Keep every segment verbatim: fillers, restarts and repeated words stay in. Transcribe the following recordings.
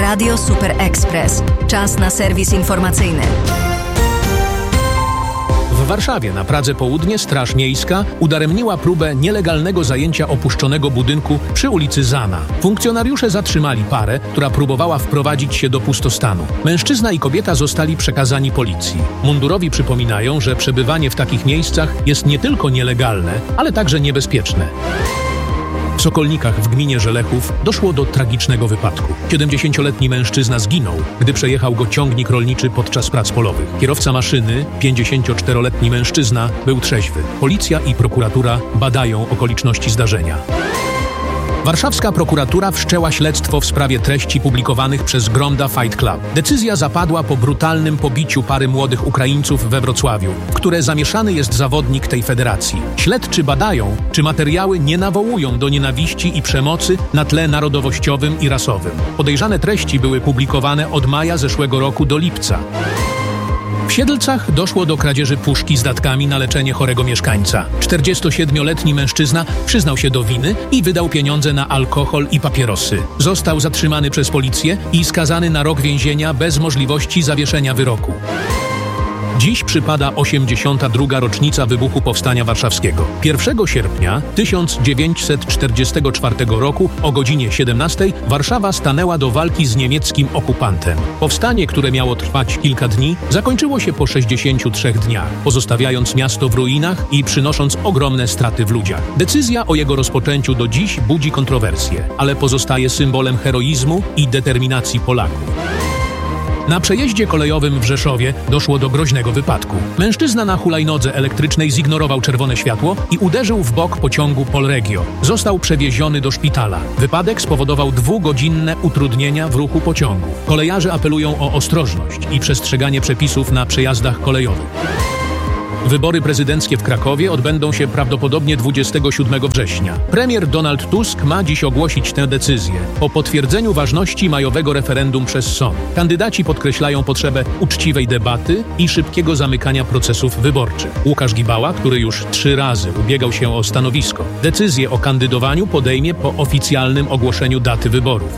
Radio Super Express. Czas na serwis informacyjny. W Warszawie na Pradze Południe Straż Miejska udaremniła próbę nielegalnego zajęcia opuszczonego budynku przy ulicy Zana. Funkcjonariusze zatrzymali parę, która próbowała wprowadzić się do pustostanu. Mężczyzna i kobieta zostali przekazani policji. Mundurowi przypominają, że przebywanie w takich miejscach jest nie tylko nielegalne, ale także niebezpieczne. W Sokolnikach w gminie Żelechów doszło do tragicznego wypadku. siedemdziesięcioletni mężczyzna zginął, gdy przejechał go ciągnik rolniczy podczas prac polowych. Kierowca maszyny, pięćdziesięcioczteroletni mężczyzna, był trzeźwy. Policja i prokuratura badają okoliczności zdarzenia. Warszawska prokuratura wszczęła śledztwo w sprawie treści publikowanych przez Gromda Fight Club. Decyzja zapadła po brutalnym pobiciu pary młodych Ukraińców we Wrocławiu, w które zamieszany jest zawodnik tej federacji. Śledczy badają, czy materiały nie nawołują do nienawiści i przemocy na tle narodowościowym i rasowym. Podejrzane treści były publikowane od maja zeszłego roku do lipca. W Siedlcach doszło do kradzieży puszki z datkami na leczenie chorego mieszkańca. czterdziestosiedmioletni mężczyzna przyznał się do winy i wydał pieniądze na alkohol i papierosy. Został zatrzymany przez policję i skazany na rok więzienia bez możliwości zawieszenia wyroku. Dziś przypada osiemdziesiąta druga rocznica wybuchu Powstania Warszawskiego. pierwszego sierpnia tysiąc dziewięćset czterdziestego czwartego roku o godzinie siedemnastej Warszawa stanęła do walki z niemieckim okupantem. Powstanie, które miało trwać kilka dni, zakończyło się po sześćdziesięciu trzech dniach, pozostawiając miasto w ruinach i przynosząc ogromne straty w ludziach. Decyzja o jego rozpoczęciu do dziś budzi kontrowersje, ale pozostaje symbolem heroizmu i determinacji Polaków. Na przejeździe kolejowym w Rzeszowie doszło do groźnego wypadku. Mężczyzna na hulajnodze elektrycznej zignorował czerwone światło i uderzył w bok pociągu Polregio. Został przewieziony do szpitala. Wypadek spowodował dwugodzinne utrudnienia w ruchu pociągu. Kolejarze apelują o ostrożność i przestrzeganie przepisów na przejazdach kolejowych. Wybory prezydenckie w Krakowie odbędą się prawdopodobnie dwudziestego siódmego września. Premier Donald Tusk ma dziś ogłosić tę decyzję po potwierdzeniu ważności majowego referendum przez sąd. Kandydaci podkreślają potrzebę uczciwej debaty i szybkiego zamykania procesów wyborczych. Łukasz Gibała, który już trzy razy ubiegał się o stanowisko, decyzję o kandydowaniu podejmie po oficjalnym ogłoszeniu daty wyborów.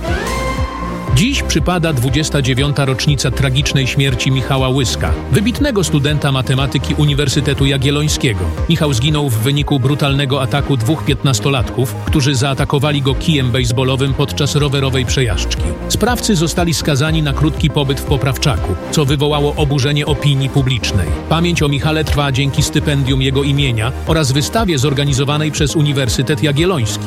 Dziś przypada dwudziesta dziewiąta rocznica tragicznej śmierci Michała Łyska, wybitnego studenta matematyki Uniwersytetu Jagiellońskiego. Michał zginął w wyniku brutalnego ataku dwóch piętnastolatków, którzy zaatakowali go kijem bejsbolowym podczas rowerowej przejażdżki. Sprawcy zostali skazani na krótki pobyt w poprawczaku, co wywołało oburzenie opinii publicznej. Pamięć o Michale trwa dzięki stypendium jego imienia oraz wystawie zorganizowanej przez Uniwersytet Jagielloński.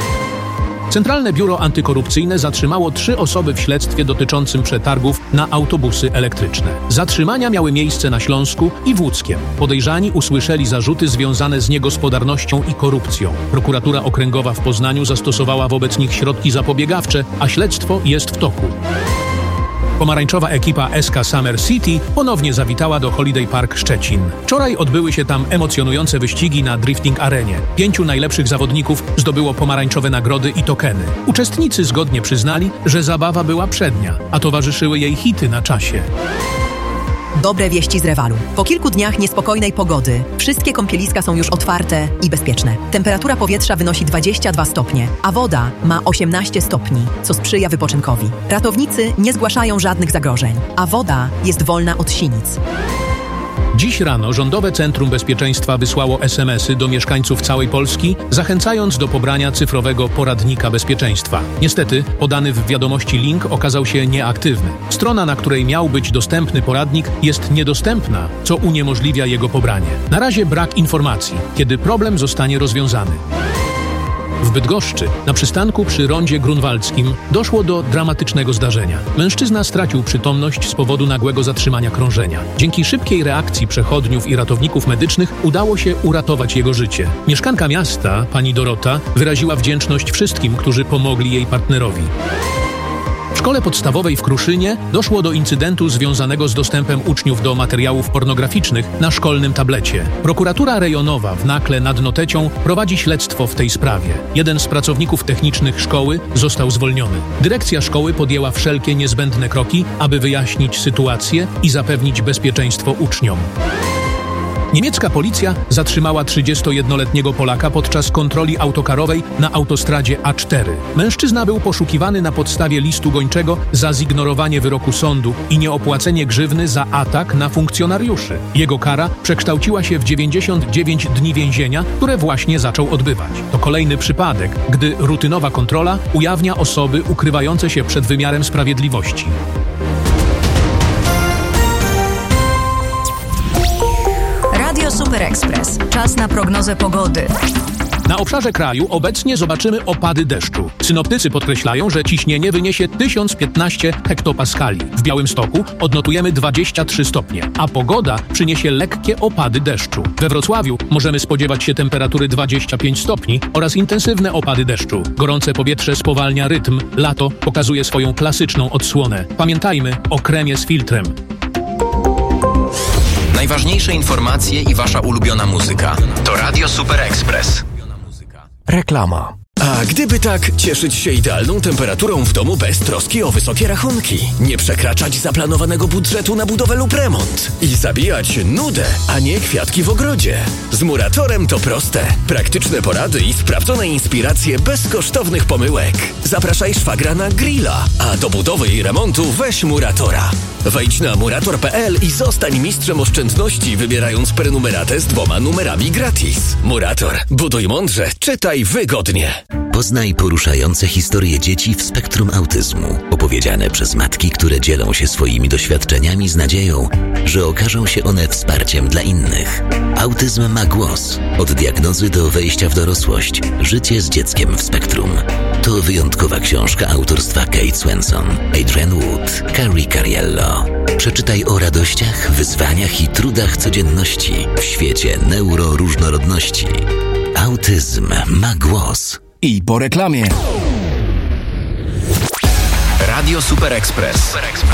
Centralne Biuro Antykorupcyjne zatrzymało trzy osoby w śledztwie dotyczącym przetargów na autobusy elektryczne. Zatrzymania miały miejsce na Śląsku i w Łódzkiem. Podejrzani usłyszeli zarzuty związane z niegospodarnością i korupcją. Prokuratura Okręgowa w Poznaniu zastosowała wobec nich środki zapobiegawcze, a śledztwo jest w toku. Pomarańczowa ekipa S K Summer City ponownie zawitała do Holiday Park Szczecin. Wczoraj odbyły się tam emocjonujące wyścigi na drifting arenie. Pięciu najlepszych zawodników zdobyło pomarańczowe nagrody i tokeny. Uczestnicy zgodnie przyznali, że zabawa była przednia, a towarzyszyły jej hity na czasie. Dobre wieści z Rewalu. Po kilku dniach niespokojnej pogody wszystkie kąpieliska są już otwarte i bezpieczne. Temperatura powietrza wynosi dwadzieścia dwa stopnie, a woda ma osiemnaście stopni, co sprzyja wypoczynkowi. Ratownicy nie zgłaszają żadnych zagrożeń, a woda jest wolna od sinic. Dziś rano Rządowe Centrum Bezpieczeństwa wysłało es em esy do mieszkańców całej Polski, zachęcając do pobrania cyfrowego poradnika bezpieczeństwa. Niestety, podany w wiadomości link okazał się nieaktywny. Strona, na której miał być dostępny poradnik, jest niedostępna, co uniemożliwia jego pobranie. Na razie brak informacji, kiedy problem zostanie rozwiązany. W Bydgoszczy, na przystanku przy rondzie grunwaldzkim, doszło do dramatycznego zdarzenia. Mężczyzna stracił przytomność z powodu nagłego zatrzymania krążenia. Dzięki szybkiej reakcji przechodniów i ratowników medycznych udało się uratować jego życie. Mieszkanka miasta, pani Dorota, wyraziła wdzięczność wszystkim, którzy pomogli jej partnerowi. W szkole podstawowej w Kruszynie doszło do incydentu związanego z dostępem uczniów do materiałów pornograficznych na szkolnym tablecie. Prokuratura rejonowa w Nakle nad Notecią prowadzi śledztwo w tej sprawie. Jeden z pracowników technicznych szkoły został zwolniony. Dyrekcja szkoły podjęła wszelkie niezbędne kroki, aby wyjaśnić sytuację i zapewnić bezpieczeństwo uczniom. Niemiecka policja zatrzymała trzydziestojednoletniego Polaka podczas kontroli autokarowej na autostradzie A cztery. Mężczyzna był poszukiwany na podstawie listu gończego za zignorowanie wyroku sądu i nieopłacenie grzywny za atak na funkcjonariuszy. Jego kara przekształciła się w dziewięćdziesiąt dziewięć dni więzienia, które właśnie zaczął odbywać. To kolejny przypadek, gdy rutynowa kontrola ujawnia osoby ukrywające się przed wymiarem sprawiedliwości. Radio Super Express. Czas na prognozę pogody. Na obszarze kraju obecnie zobaczymy opady deszczu. Synoptycy podkreślają, że ciśnienie wyniesie tysiąc piętnaście hektopaskali. W Białymstoku odnotujemy dwadzieścia trzy stopnie, a pogoda przyniesie lekkie opady deszczu. We Wrocławiu możemy spodziewać się temperatury dwadzieścia pięć stopni oraz intensywne opady deszczu. Gorące powietrze spowalnia rytm. Lato pokazuje swoją klasyczną odsłonę. Pamiętajmy o kremie z filtrem. Najważniejsze informacje i wasza ulubiona muzyka. To Radio Super Express. Reklama. A gdyby tak, cieszyć się idealną temperaturą w domu bez troski o wysokie rachunki, nie przekraczać zaplanowanego budżetu na budowę lub remont i zabijać nudę, a nie kwiatki w ogrodzie. Z Muratorem to proste. Praktyczne porady i sprawdzone inspiracje bez kosztownych pomyłek. Zapraszaj szwagra na grilla, a do budowy i remontu weź Muratora. Wejdź na murator kropka p l i zostań mistrzem oszczędności, wybierając prenumeratę z dwoma numerami gratis. Murator. Buduj mądrze, czytaj wygodnie. Poznaj poruszające historie dzieci w spektrum autyzmu, opowiedziane przez matki, które dzielą się swoimi doświadczeniami z nadzieją, że okażą się one wsparciem dla innych. Autyzm ma głos. Od diagnozy do wejścia w dorosłość. Życie z dzieckiem w spektrum. To wyjątkowa książka autorstwa Kate Swenson, Adrienne Wood, Carrie Cariello. Przeczytaj o radościach, wyzwaniach i trudach codzienności w świecie neuroróżnorodności. Autyzm ma głos. I po reklamie. Radio Super Express.